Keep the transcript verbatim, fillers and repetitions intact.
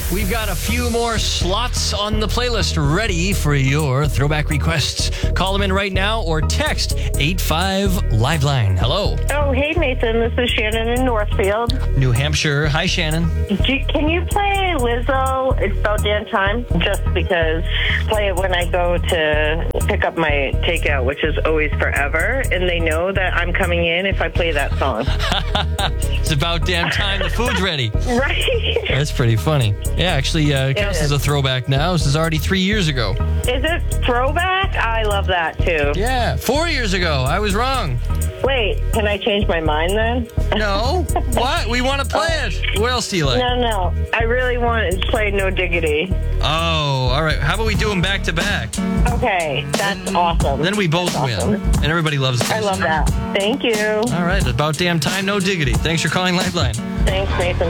We've got a few more slots on the playlist ready for your throwback requests. Call them in right now or text eight five Liveline. Hello. Oh, hey, Nathan. This is Shannon in Northfield. New Hampshire. Hi, Shannon. Do, can you play Lizzo, It's About Damn Time? Just because. Play it when I go to pick up my takeout, which is always forever. And they know that I'm coming in if I play that song. It's about damn time the food's ready. Right? That's pretty funny. Yeah, actually, uh, it counts is. as a throwback now. This is already three years ago. Is it throwback? I love that, too. Yeah, four years ago. I was wrong. Wait, can I change my mind then? No. What? We want to play it. What else do you like? No, no. I really want to play No Diggity. Oh, all right. How about we do them back to back? Okay, that's awesome. Then we both That's win. awesome. And everybody loves it. I love that. Thank you. All right. About damn time, no diggity. Thanks for calling Lifeline. Thanks, Nathan.